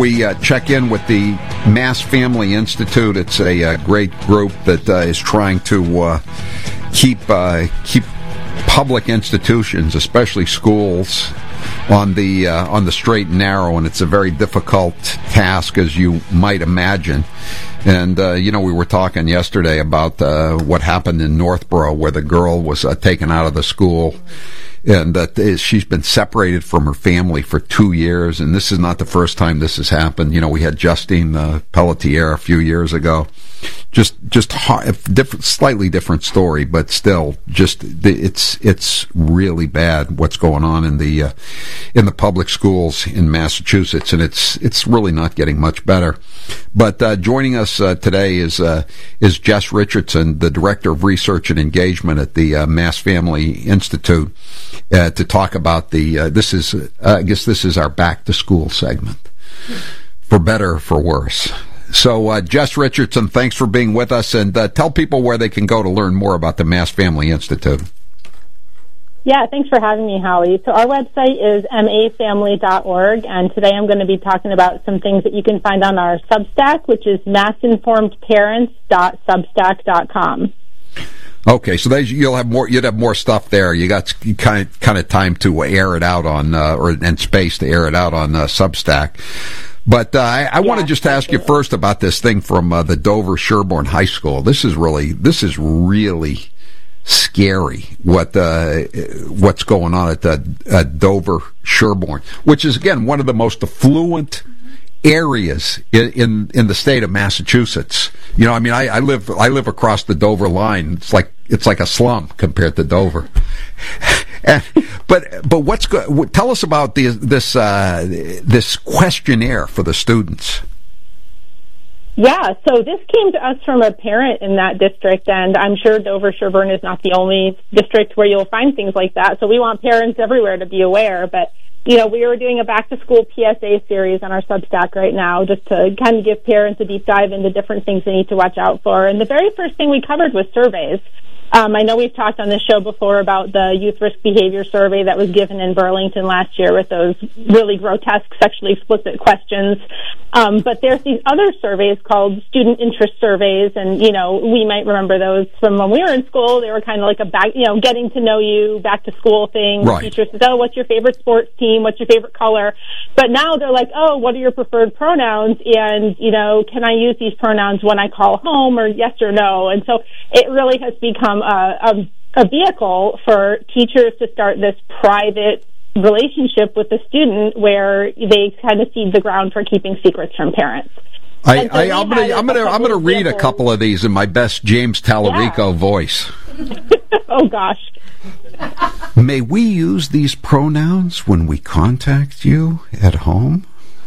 We check in with the Mass Family Institute. It's a great group that is trying to keep public institutions, especially schools, on the straight and narrow, and it's a very difficult task, as you might imagine. And, we were talking yesterday about what happened in Northborough, where the girl was taken out of the school, and that she's been separated from her family for 2 years, and this is not the first time this has happened. We had Justine Pelletier a few years ago. Just hard, slightly different story, but still, it's really bad what's going on in the public schools in Massachusetts, and it's really not getting much better. But joining us today is Jess Richardson, the Director of Research and Engagement at the Mass Family Institute, to talk about this is our back to school segment, for better or for worse. So, Jess Richardson, thanks for being with us, and tell people where they can go to learn more about the Mass Family Institute. Yeah, thanks for having me, Howie. So our website is mafamily.org, and today I'm going to be talking about some things that you can find on our Substack, which is massinformedparents.substack.com. Okay, so you'd have more stuff there. You got kind of time to air it out on, and space to air it out on Substack. But I want to just ask you first about this thing from the Dover Sherborne High School. This is really scary what's going on at Dover Sherborne, which is again one of the most affluent areas in the state of Massachusetts. I live across the Dover line. It's like a slum compared to Dover. But tell us about this questionnaire for the students. Yeah, so this came to us from a parent in that district, and I'm sure Dover Sherborne is not the only district where you'll find things like that. So we want parents everywhere to be aware. But we are doing a back to school PSA series on our Substack right now, just to kind of give parents a deep dive into different things they need to watch out for. And the very first thing we covered was surveys. I know we've talked on this show before about the youth risk behavior survey that was given in Burlington last year with those really grotesque, sexually explicit questions. But there's these other surveys called student interest surveys, and, we might remember those from when we were in school. They were kind of like a getting to know you, back to school thing. Right. The teacher says, oh, what's your favorite sports team? What's your favorite color? But now they're like, oh, what are your preferred pronouns? And, can I use these pronouns when I call home, or yes or no? And so it really has become a vehicle for teachers to start this private relationship with the student where they kind of seed the ground for keeping secrets from parents. I'm going to read a couple of these in my best James Tallarico voice. Oh, gosh. May we use these pronouns when we contact you at home?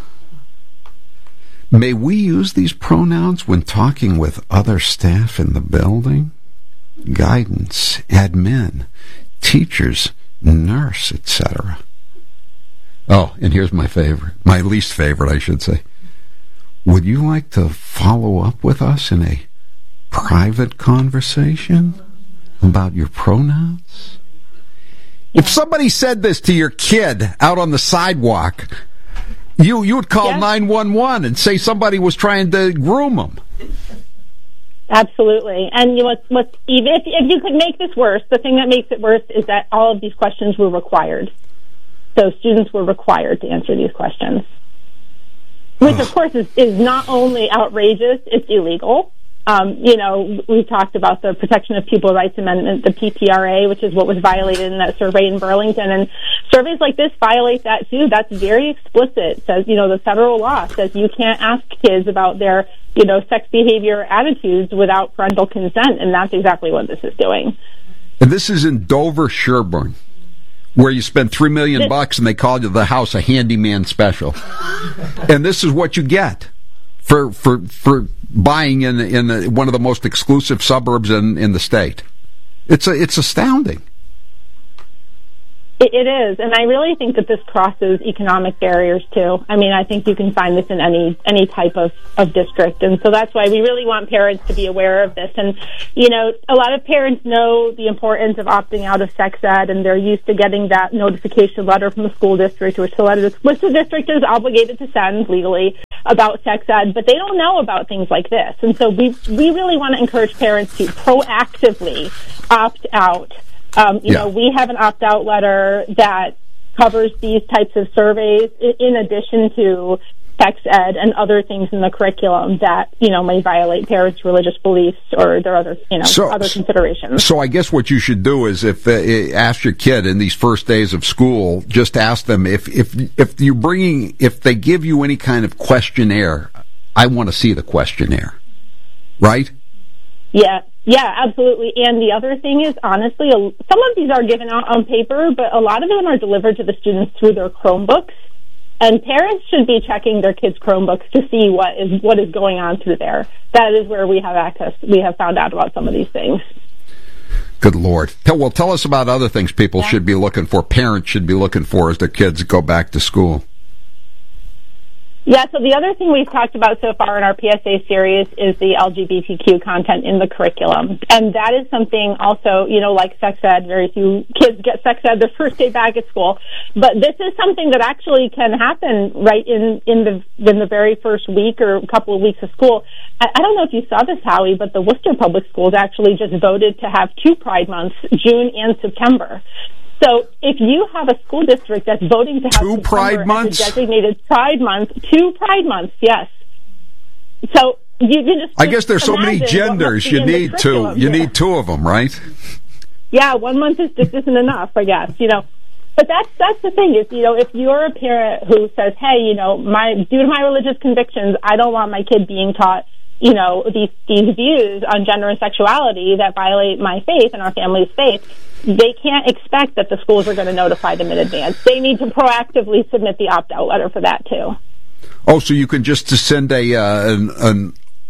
May we use these pronouns when talking with other staff in the building? Guidance, admin, teachers, nurse, etc. Oh, and here's my least favorite, I should say. Would you like to follow up with us in a private conversation about your pronouns? If somebody said this to your kid out on the sidewalk, you would call 911 and say somebody was trying to groom them. Absolutely. And even if you could make this worse, the thing that makes it worse is that all of these questions were required. So students were required to answer these questions, which of course is not only outrageous, it's illegal. We talked about the Protection of Pupil Rights Amendment, the PPRA, which is what was violated in that survey in Burlington. And surveys like this violate that too. That's very explicit. It says, the federal law says you can't ask kids about their, sex behavior attitudes without parental consent. And that's exactly what this is doing. And this is in Dover Sherborne, where you spend $3 million and they call you the house a handyman special. And this is what you get for buying in one of the most exclusive suburbs in the state. It's astounding. It is, and I really think that this crosses economic barriers too. I mean, I think you can find this in any type of district, and so that's why we really want parents to be aware of this. And, a lot of parents know the importance of opting out of sex ed, and they're used to getting that notification letter from the school district, which the district is obligated to send legally. about sex ed, but they don't know about things like this. And so we really want to encourage parents to proactively opt out. You know, we have an opt-out letter that covers these types of surveys in addition to sex ed and other things in the curriculum that, you know, may violate parents' religious beliefs or their other, you know, other considerations. So I guess what you should do is ask your kid in these first days of school, just ask them if they give you any kind of questionnaire, I want to see the questionnaire. Right? Yeah, absolutely. And the other thing is, honestly, some of these are given out on paper, but a lot of them are delivered to the students through their Chromebooks. And parents should be checking their kids' Chromebooks to see what is going on through there. That is where we have access. We have found out about some of these things. Good Lord. Well, tell us about other things people should be looking for, parents should be looking for as their kids go back to school. Yeah, so the other thing we've talked about so far in our PSA series is the LGBTQ content in the curriculum. And that is something also, you know, like sex ed, very few kids get sex ed their first day back at school. But this is something that actually can happen right in the very first week or couple of weeks of school. I don't know if you saw this, Howie, but the Worcester Public Schools actually just voted to have 2 Pride Months, June and September. So if you have a school district that's voting to have 2 Pride Months, designated Pride Month, 2 Pride Months, yes. So you can just I guess there's so many genders. You need 2. You need 2 of them, right? Yeah, 1 month just isn't enough, I guess. You know, but that's the thing is, you know, if you're a parent who says, hey, you know, due to my religious convictions, I don't want my kid being taught, you know, these views on gender and sexuality that violate my faith and our family's faith, they can't expect that the schools are going to notify them in advance. They need to proactively submit the opt-out letter for that, too. Oh, so you can just send an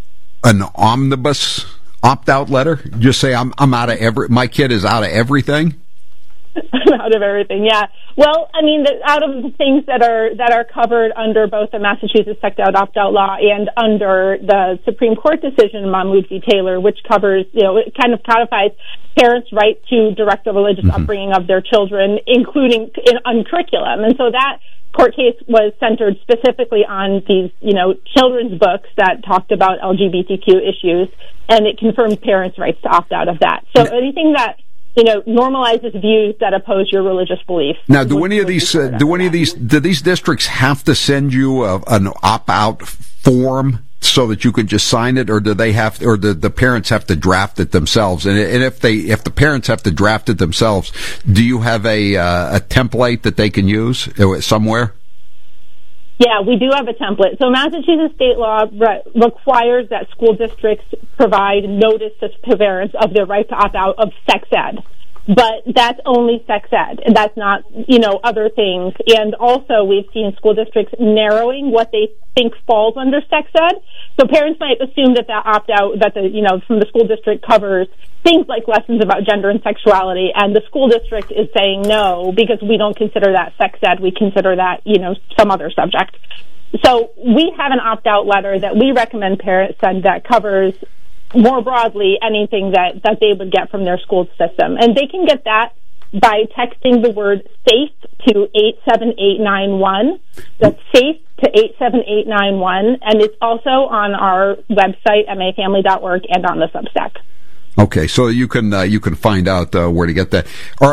omnibus opt-out letter? Just say, I'm out of my kid is out of everything? Out of everything, yeah. Well, I mean, out of the things that are covered under both the Massachusetts sex ed opt-out law and under the Supreme Court decision, Mahmoud v. Taylor, which covers, you know, it kind of codifies parents' right to direct the religious upbringing of their children, including on curriculum. And so that court case was centered specifically on these, you know, children's books that talked about LGBTQ issues, and it confirmed parents' rights to opt out of that. So anything that, you know, normalizes views that oppose your religious beliefs. Now, do these districts have to send you an opt-out form so that you can just sign it, or do the parents have to draft it themselves? And if the parents have to draft it themselves, do you have a template that they can use somewhere? Yeah, we do have a template. So Massachusetts state law requires that school districts provide notice to parents of their right to opt out of sex ed. But that's only sex ed, and that's not, you know, other things. And also we've seen school districts narrowing what they think falls under sex ed. So parents might assume that opt-out, from the school district covers things like lessons about gender and sexuality, and the school district is saying no, because we don't consider that sex ed, we consider that, you know, some other subject. So we have an opt-out letter that we recommend parents send that covers more broadly anything that they would get from their school system. And they can get that by texting the word SAFE to 87891. That's SAFE to 87891. And it's also on our website, mafamily.org, and on the Substack. Okay, so you can find out where to get that.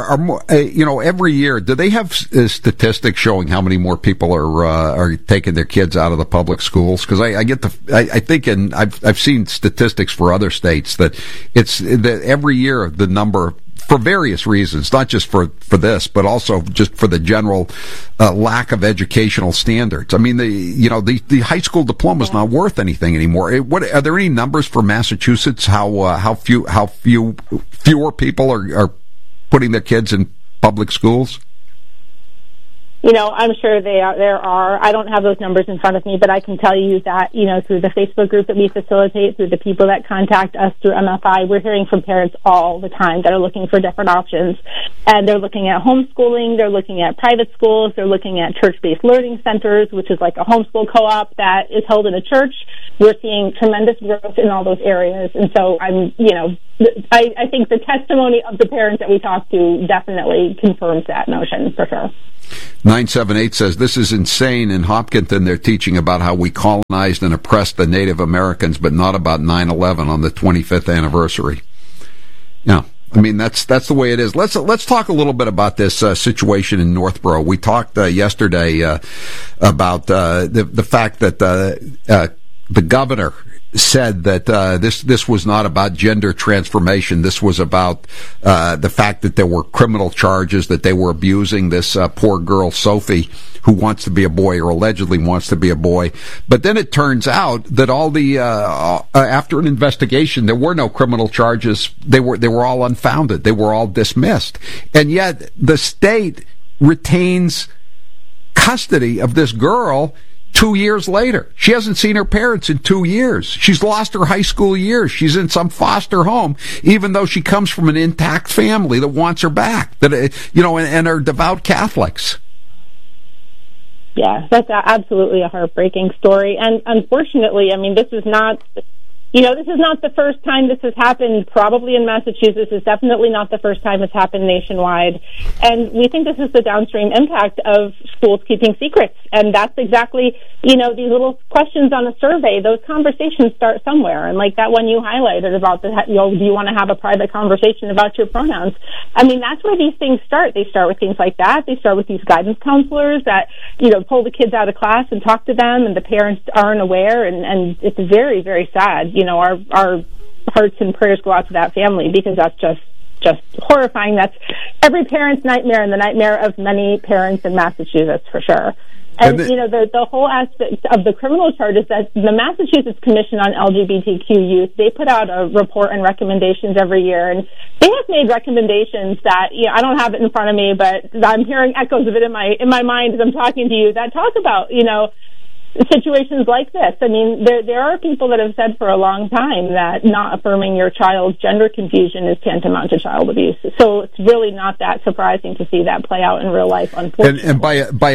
Every year, do they have statistics showing how many more people are taking their kids out of the public schools? Because I think I've seen statistics for other states that it's that every year the number, for various reasons, not just for this, but also just for the general lack of educational standards. I mean, the high school diploma is not worth anything anymore. Are there any numbers for Massachusetts? How fewer people are putting their kids in public schools? You know, I'm sure there are. I don't have those numbers in front of me, but I can tell you that, you know, through the Facebook group that we facilitate, through the people that contact us through MFI, we're hearing from parents all the time that are looking for different options. And they're looking at homeschooling, they're looking at private schools, they're looking at church-based learning centers, which is like a homeschool co-op that is held in a church. We're seeing tremendous growth in all those areas. And so I think the testimony of the parents that we talk to definitely confirms that notion, for sure. 978 says, this is insane. In Hopkinton, they're teaching about how we colonized and oppressed the Native Americans, but not about 9/11 on the 25th anniversary. Yeah. I mean, that's the way it is. Let's talk a little bit about this situation in Northborough. We talked yesterday about the fact that the governor said that this was not about gender transformation. This was about the fact that there were criminal charges, that they were abusing this poor girl, Sophie, who wants to be a boy or allegedly wants to be a boy. But then it turns out that all the after an investigation, there were no criminal charges. They were all unfounded. They were all dismissed. And yet the state retains custody of this girl 2 years later. She hasn't seen her parents in 2 years. She's lost her high school years. She's in some foster home, even though she comes from an intact family that wants her back, and are devout Catholics. Yeah, that's absolutely a heartbreaking story. And unfortunately, I mean, this is not the first time this has happened, probably in Massachusetts. It's definitely not the first time it's happened nationwide. And we think this is the downstream impact of schools keeping secrets. And that's exactly, these little questions on a survey, those conversations start somewhere. And like that one you highlighted about do you want to have a private conversation about your pronouns? I mean, that's where these things start. They start with things like that. They start with these guidance counselors that, pull the kids out of class and talk to them, and the parents aren't aware. And it's very, very sad. Our hearts and prayers go out to that family, because that's just horrifying. That's every parent's nightmare, and the nightmare of many parents in Massachusetts, for sure. And the whole aspect of the criminal charges, that the Massachusetts Commission on LGBTQ Youth, they put out a report and recommendations every year, and they have made recommendations that, I don't have it in front of me, but I'm hearing echoes of it in my mind as I'm talking to you, that talk about, situations like this. I mean, there are people that have said for a long time that not affirming your child's gender confusion is tantamount to child abuse. So it's really not that surprising to see that play out in real life, unfortunately. And by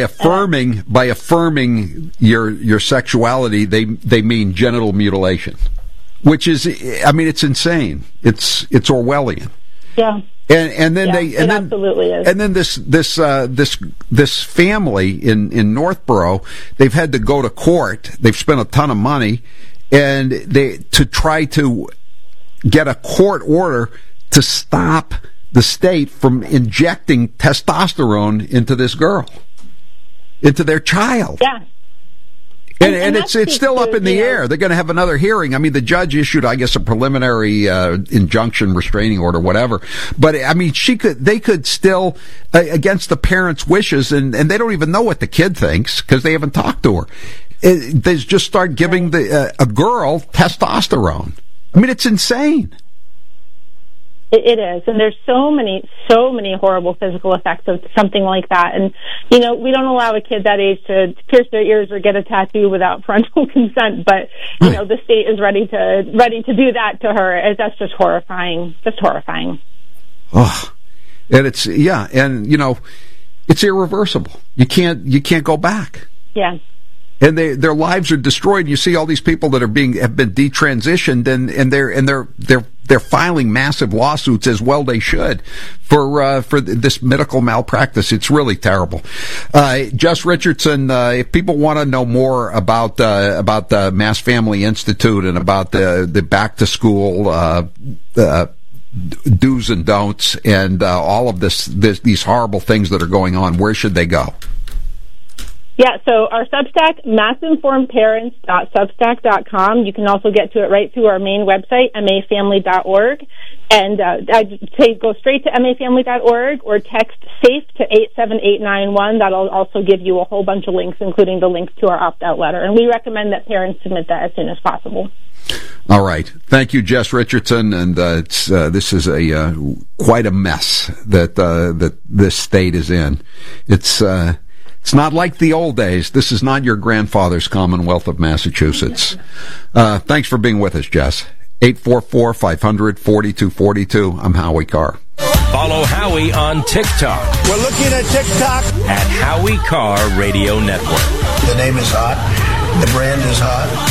affirming your sexuality, they mean genital mutilation, which is, I mean, it's insane. It's Orwellian. Yeah. And then absolutely is. And then this family in Northborough, they've had to go to court. They've spent a ton of money, and to try to get a court order to stop the state from injecting testosterone into this girl, into their child. Yeah. And it's still up in the air. They're going to have another hearing. I mean, the judge issued, I guess, a preliminary injunction, restraining order, whatever. But I mean, they could still, against the parents' wishes, and they don't even know what the kid thinks because they haven't talked to her. They just start giving a girl testosterone. I mean, it's insane. It is, and there's so many horrible physical effects of something like that. And we don't allow a kid that age to pierce their ears or get a tattoo without parental consent. But the state is ready to do that to her. That's just horrifying. Just horrifying. Oh, and it's irreversible. You can't go back. Yeah. And their lives are destroyed. You see all these people that have been detransitioned, and they're filing massive lawsuits, as well they should, for this medical malpractice. It's really terrible. Jess Richardson, if people want to know more about the Mass Family Institute and about the back to school do's and don'ts and all of these horrible things that are going on, where should they go? Yeah, so our Substack, massinformedparents.substack.com. You can also get to it right through our main website, mafamily.org. And I'd say go straight to mafamily.org or text SAFE to 87891. That'll also give you a whole bunch of links, including the links to our opt-out letter. And we recommend that parents submit that as soon as possible. All right. Thank you, Jess Richardson. And this is quite a mess that this state is in. It's not like the old days. This is not your grandfather's Commonwealth of Massachusetts. Thanks for being with us, Jess. 844-500-4242. I'm Howie Carr. Follow Howie on TikTok. We're looking at TikTok. At Howie Carr Radio Network. The name is hot. The brand is hot.